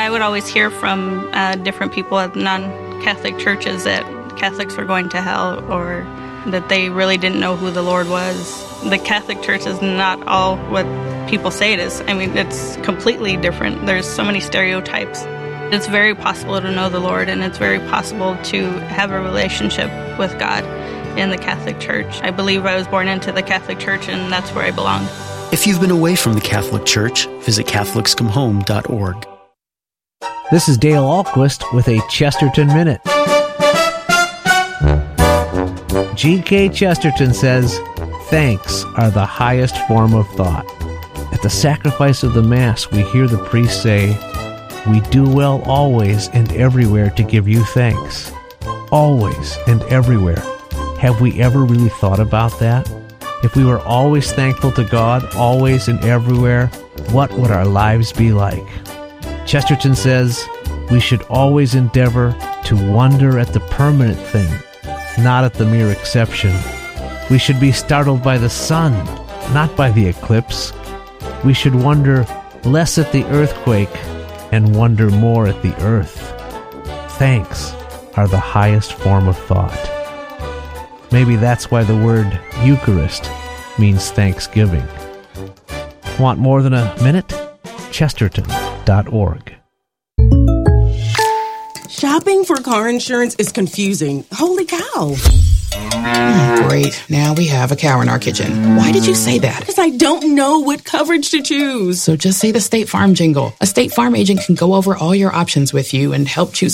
I would always hear from different people at non-Catholic churches that Catholics were going to hell or that they really didn't know who the Lord was. The Catholic Church is not all what people say it is. I mean, it's completely different. There's so many stereotypes. It's very possible to know the Lord, and it's very possible to have a relationship with God in the Catholic Church. I believe I was born into the Catholic Church, and that's where I belong. If you've been away from the Catholic Church, visit CatholicsComeHome.org. This is Dale Ahlquist with a Chesterton Minute. G.K. Chesterton says, "Thanks are the highest form of thought." At the sacrifice of the Mass, we hear the priest say, "We do well always and everywhere to give you thanks." Always and everywhere. Have we ever really thought about that? If we were always thankful to God, always and everywhere, what would our lives be like? Chesterton says, we should always endeavor to wonder at the permanent thing, not at the mere exception. We should be startled by the sun, not by the eclipse. We should wonder less at the earthquake and wonder more at the earth. Thanks are the highest form of thought. Maybe that's why the word Eucharist means thanksgiving. Want more than a minute? Chesterton.org. Shopping for car insurance is confusing. Holy cow. Great. Now we have a cow in our kitchen. Why did you say that? Because I don't know what coverage to choose. So just say the State Farm jingle. A State Farm agent can go over all your options with you and help choose